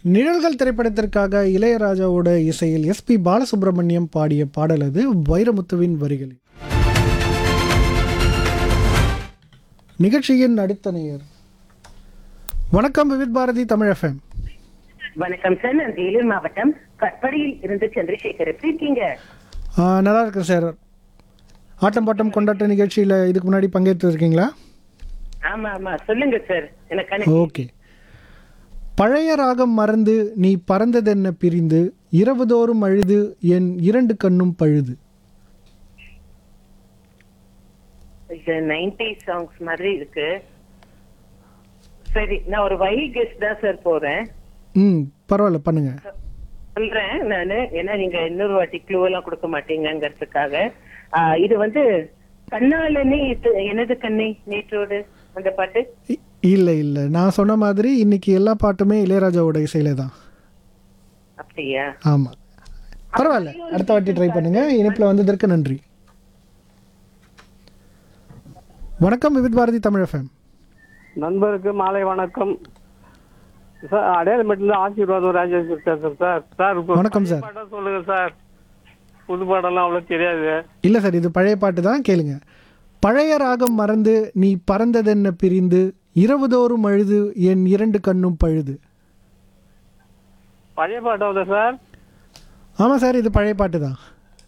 நிழல்கள் திரைப்படத்திற்காக இளையராஜாவோட இசையில் எஸ்பி பாலசுப்ரமணியம் பாடிய பாடல் அது வைரமுத்துவின் வரிகளில். நிகழ்ச்சியின் அடுத்த நேயர். வணக்கம் விவித் பாரதி தமிழ் FM. வணக்கம் சார், நான் வேலூர் மாவட்டம் கட்படியில் இருந்து சந்திரசேகர். எப்படி இருக்கீங்க? நல்லா இருக்கேன் சார். ஆட்டம் பாட்டம் கொண்டாட்ட நிகழ்ச்சியில் இதுக்கு முன்னாடி பங்கேற்று இருக்கீங்களா? ஆமா ஆமா, சொல்லுங்க சார். எனக்கு ஓகே. பழைய ராகம் மறந்து நீ பறந்ததென்ன பிரிந்து இரவுதோறும் அழுது என் இரண்டு கண்ணும் பழுது. இது 90s சாங்ஸ் மாதிரி இருக்கு. சரி, நான் ஒரு வைல்ட் கெஸ் தான் சார் போறேன். பரவாயில்ல, பண்ணுங்க. சொல்றேன் நானு, ஏன்னா நீங்க இன்னொரு வாட்டி க்ளூ எல்லாம் கொடுக்க மாட்டீங்கிறதுக்காக. இது வந்து கண்ணாலனே எனது கண்ணை நேற்றோடு அந்த பாட்டு. இல்லை இல்லை, நான் சொன்ன மாதிரி இன்னைக்கு எல்லா பாட்டுமே இளையராஜாவோட இசையில தான். அப்படியா? ஆமாம், பரவாயில்ல, அடுத்த வாட்டி ட்ரை பண்ணுங்க. இணைப்பில் வந்ததற்கு நன்றி. வணக்கம் விவித் பாரதி தமிழ் FM. நண்பருக்கு மாலை வணக்கம் சார். அடையாளமேட்டில் ஆசீர்வாதம் ராஜேஷ் பேசுறேன் சார். சார் வணக்கம் சார். பாடம் சொல்லுங்க சார். புது பாடம்லாம் அவ்வளோ தெரியாது. இல்லை சார், இது பழைய பாட்டு தான், கேளுங்க. பழைய ராகம் மறந்து நீ பறந்ததென்ன பிரிந்து இரவுதோறும் அழுது என் இரண்டு கண்ணும் பழுது. பழைய பாடம் சார்? ஆமாம் சார், இது பழைய பாட்டு தான்.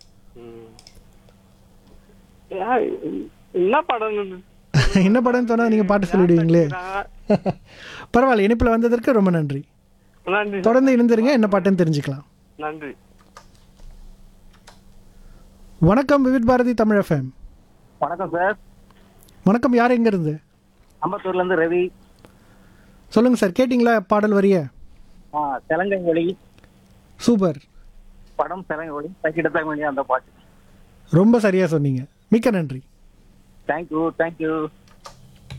என்ன படம்? என்ன படம் சொன்னால் நீங்கள் பாட்டு சொல்லிடுவீங்களே. பரவாயில்ல, இணைப்பில் வந்ததற்கு ரொம்ப நன்றி. நன்றி. தொடர்ந்து இணைந்திருங்க, என்ன பாட்டுன்னு தெரிஞ்சுக்கலாம். நன்றி. வணக்கம் விவித் பாரதி தமிழ் FM. வணக்கம் சார். வணக்கம், யார் எங்க இருந்து? அம்பத்தூர்ல இருந்து ரவி. சொல்லுங்க சார், கேட்டிங்களா பாடல் வரிய? தெலங்கை ஒளி. சூப்பர். படம் தெலங்கை ஒளி, தக்கிட்ட அந்த பாட்டு. ரொம்ப சரியா சொன்னீங்க, மிக்க நன்றி. தேங்க்யூ.